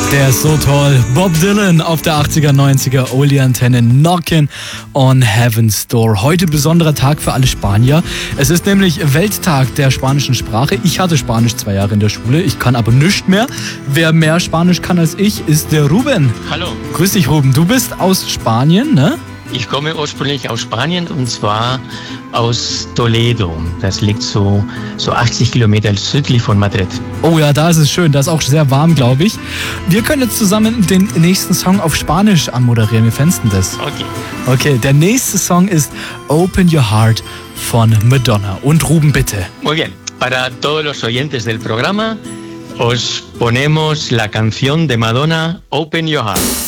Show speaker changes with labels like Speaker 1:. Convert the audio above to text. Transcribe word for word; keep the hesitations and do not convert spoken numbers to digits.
Speaker 1: Der ist so toll. Bob Dylan auf der achtziger, neunziger Oldie-Antenne Knockin' on Heaven's Door. Heute besonderer Tag für alle Spanier. Es ist nämlich Welttag der spanischen Sprache. Ich hatte Spanisch zwei Jahre in der Schule, ich kann aber nichts mehr. Wer mehr Spanisch kann als ich, ist der Ruben.
Speaker 2: Hallo.
Speaker 1: Grüß dich, Ruben. Du bist aus Spanien, ne?
Speaker 2: Ich komme ursprünglich aus Spanien und zwar aus Toledo. Das liegt so, so achtzig Kilometer südlich von Madrid.
Speaker 1: Oh ja, da ist es schön. Da ist auch sehr warm, glaube ich. Wir können jetzt zusammen den nächsten Song auf Spanisch anmoderieren. Wie fändest du das?
Speaker 2: Okay.
Speaker 1: Okay, der nächste Song ist Open Your Heart von Madonna. Und Ruben, bitte.
Speaker 2: Muy bien. Para todos los oyentes del programa, os ponemos la canción de Madonna, Open Your Heart.